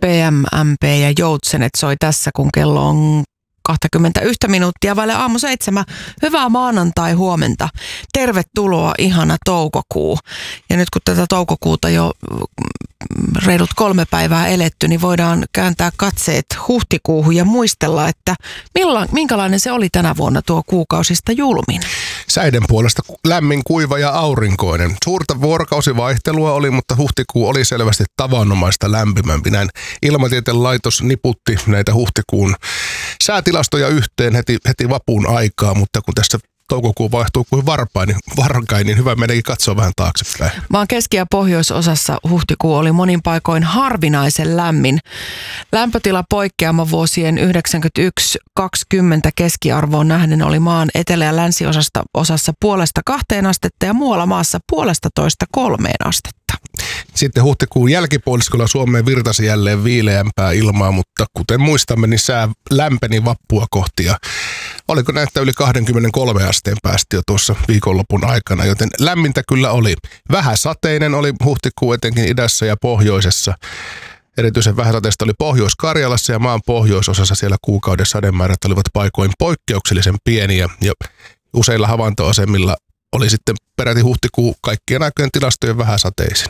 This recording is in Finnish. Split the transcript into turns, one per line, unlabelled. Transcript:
PMMP ja Joutsenet soi tässä, kun kello on 21 minuuttia vaille aamu 7. Hyvää maanantai huomenta. Tervetuloa, ihana toukokuu. Ja nyt kun tätä toukokuuta jo reilut 3 päivää eletty, niin voidaan kääntää katseet huhtikuuhun ja muistella, että minkälainen se oli tänä vuonna tuo kuukausista julmin.
Säiden puolesta lämmin, kuiva ja aurinkoinen. Suurta vuorokausivaihtelua oli, mutta huhtikuu oli selvästi tavanomaista lämpimämpi. Näin Ilmatieteen laitos niputti näitä huhtikuun säätilastoja yhteen heti vapun aikaa, mutta kun tässä toukokuu vaihtuu kuin varkain, niin hyvä meidänkin katsoa vähän taaksepäin.
Maan keski- ja pohjoisosassa huhtikuu oli monin paikoin harvinaisen lämmin. Lämpötila poikkeama vuosien 91-20 keskiarvoon nähden oli maan etelä- ja länsiosassa 1,5–2 astetta ja muualla maassa 1,5–3 astetta.
Sitten huhtikuun jälkipuoliskolla Suomeen virtasi jälleen viileämpää ilmaa, mutta kuten muistamme, niin sää lämpeni vappua kohti ja oliko näyttä yli 23 asteen päästi jo tuossa viikonlopun aikana, joten lämmintä kyllä oli. Vähäsateinen oli huhtikuu etenkin idässä ja pohjoisessa. Erityisen vähäsateista oli Pohjois-Karjalassa ja maan pohjoisosassa siellä kuukauden sademäärät olivat paikoin poikkeuksellisen pieniä ja useilla havaintoasemilla oli sitten peräti huhtikuu kaikkien aikojen tilastojen vähäsateisin.